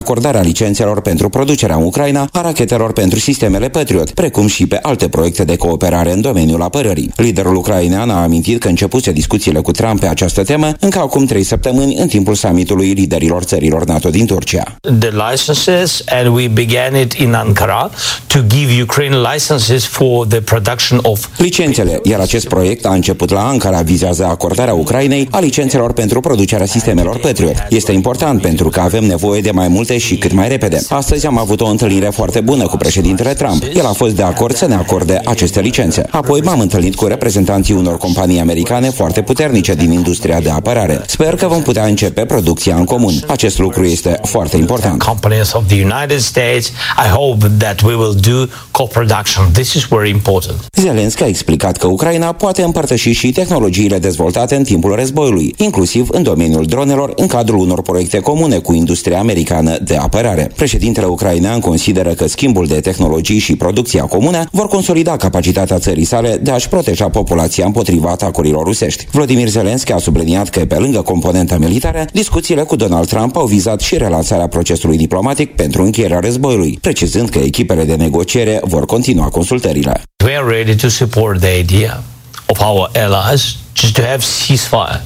acordarea licențelor pentru producerea în Ucraina a rachetelor pentru sistemele Patriot, precum și pe alte proiecte de cooperare în domeniul apărării. Liderul ucrainean a amintit că începuse discuțiile cu Trump pe această temă încă acum 3 săptămâni în timpul summitului liderilor țărilor NATO din Turcia. The licenses, and we began it in Ankara to give Ukraine licenses for the production of licențele, iar acest proiect a început la Ankara, vizează acordarea Ucrainei a licențelor pentru producerea sistemelor Patriot. Este important pentru că avem nevoie de mai multe și cât mai repede. Astăzi am avut o întâlnire foarte bună cu președintele Trump. El a fost de acord să ne acorde aceste licențe. Apoi m-am întâlnit cu reprezentanții unor companii americane foarte puternice din industria de apărare. Sper că vom putea începe producția în comun. Acest lucru este foarte important. Companies of the United States, I hope that we will do co-production. This is very important. Zelenski a explicat că Ucraina poate împărtăși și tehnologiile dezvoltate în timpul războiului, inclusiv în domeniul dronelor, în cadrul unor proiecte comune cu industria americană de apărare. Președintele ucrainean consideră că schimbul de tehnologii și producția comună vor consolida capacitatea țării sale de a-și proteja populația împotriva atacurilor rusești. Volodymyr Zelenski a subliniat că, pe lângă componenta militară, discuțiile cu Donald Trump au vizat și relansarea procesului diplomatic pentru încheierea războiului, precizând că echipele de negociere vor continua consultările. We are ready to support the idea of our allies just to have ceasefire.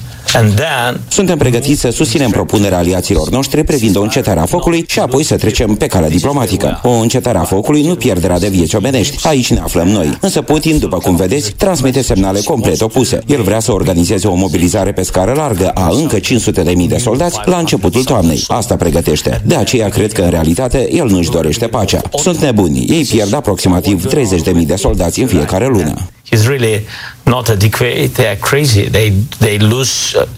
Suntem pregătiți să susținem propunerea aliaților noștri privind o încetare a focului și apoi să trecem pe calea diplomatică. O încetare a focului, nu pierderea de vieți omenești. Aici ne aflăm noi. Însă Putin, după cum vedeți, transmite semnale complet opuse. El vrea să organizeze o mobilizare pe scară largă a încă 500.000 de soldați la începutul toamnei. Asta pregătește. De aceea cred că în realitate el nu-și dorește pacea. Sunt nebuni. Ei pierd aproximativ 30.000 de soldați în fiecare lună. He's really not adequate. They are crazy. They lose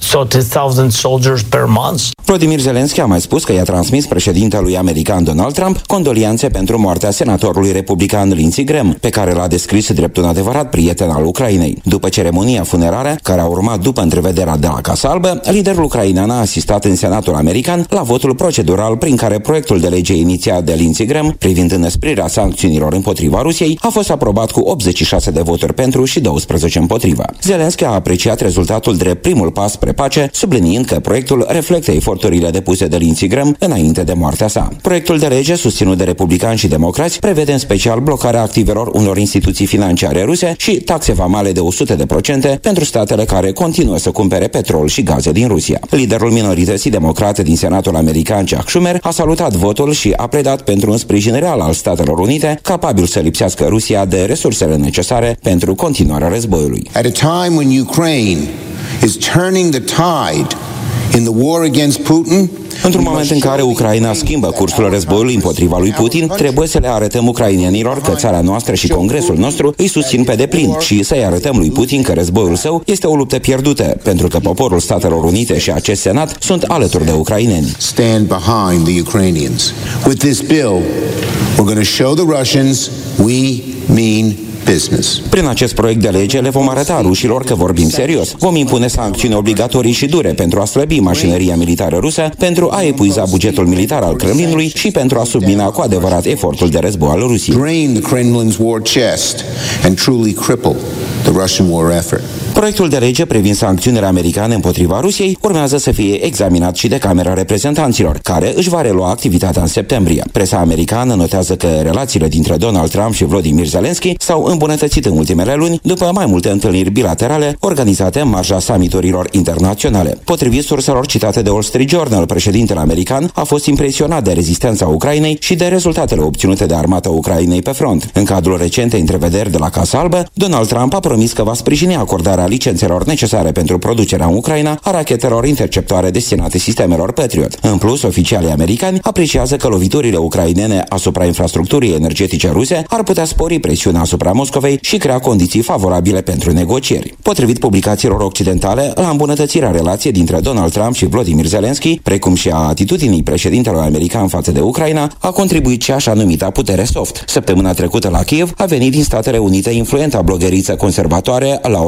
30,000 soldiers per month. Volodymyr Zelenski a mai spus că i-a transmis președintelui american Donald Trump condolianțe pentru moartea senatorului republican Lindsey Graham, pe care l-a descris drept un adevărat prieten al Ucrainei. După ceremonia funerară, care a urmat după întrevederea de la Casa Albă, liderul ucrainean a asistat în Senatul american la votul procedural prin care proiectul de lege inițiat de Lindsey Graham privind înăsprirea sancțiunilor împotriva Rusiei a fost aprobat cu 86 de voturi pentru și 12 împotriva. Zelenski a apreciat rezultatul drept primul pas spre pace, subliniind că proiectul reflectă eforturile depuse de Lindsey Graham înainte de moartea sa. Proiectul de lege, susținut de republicani și democrați, prevede în special blocarea activelor unor instituții financiare ruse și taxe vamale de 100% pentru statele care continuă să cumpere petrol și gaze din Rusia. Liderul minorității democrate din Senatul american, Chuck Schumer, a salutat votul și a pledat pentru un sprijin real al Statelor Unite, capabil să lipsească Rusia de resursele necesare pentru continuarea războiului. At a time when Ukraine is turning the tide in the war against Putin, într-un moment în care Ucraina schimbă cursul războiului împotriva lui Putin, trebuie să le arătăm ucrainenilor că țara noastră și Congresul nostru îi susțin pe deplin și să-i arătăm lui Putin că războiul său este o luptă pierdută, pentru că poporul Statelor Unite și acest Senat sunt alături de ucraineni. Stand behind the Ukrainians. With this bill, we're going to show the Russians we mean business. Prin acest proiect de lege le vom arăta rușilor că vorbim serios. Vom impune sancțiuni obligatorii și dure pentru a slăbi mașinăria militară rusă, pentru a epuiza bugetul militar al Kremlinului și pentru a submina cu adevărat efortul de război al Rusiei. Drain the Kremlin's war chest and truly cripple the Russian war effort. Proiectul de lege privind sancțiunile americane împotriva Rusiei urmează să fie examinat și de Camera Reprezentanților, care își va relua activitatea în septembrie. Presa americană notează că relațiile dintre Donald Trump și Volodymyr Zelenski s-au îmbunătățit în ultimele luni, după mai multe întâlniri bilaterale organizate în marja summiturilor internaționale. Potrivit surselor citate de Wall Street Journal, președintele american a fost impresionat de rezistența Ucrainei și de rezultatele obținute de armata Ucrainei pe front. În cadrul recentei întrevederi de la Casa Albă, Donald Trump a promis că va sprijini acordarea licențelor necesare pentru producerea în Ucraina a rachetelor interceptoare destinate sistemelor Patriot. În plus, oficialii americani apreciază că loviturile ucrainene asupra infrastructurii energetice ruse ar putea spori presiunea asupra Moscovei și crea condiții favorabile pentru negocieri. Potrivit publicațiilor occidentale, la îmbunătățirea relației dintre Donald Trump și Volodymyr Zelenski, precum și a atitudinii președintelui american față de Ucraina, a contribuit și așa numita putere soft. Săptămâna trecută la Kiev a venit din Statele Unite influenta blogheriță conservatoare Laura Loomer,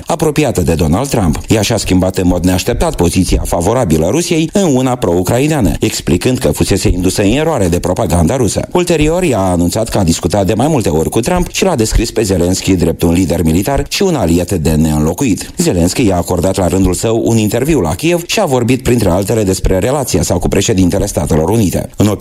apropiată de Donald Trump. Ea și-a schimbat în mod neașteptat poziția favorabilă Rusiei în una pro-ucraineană, explicând că fusese indusă în eroare de propaganda rusă. Ulterior, ea a anunțat că a discutat de mai multe ori cu Trump și l-a descris pe Zelensky drept un lider militar și un aliat de neînlocuit. Zelensky i-a acordat la rândul său un interviu la Kiev și a vorbit printre altele despre relația sa cu președintele Statelor Unite. În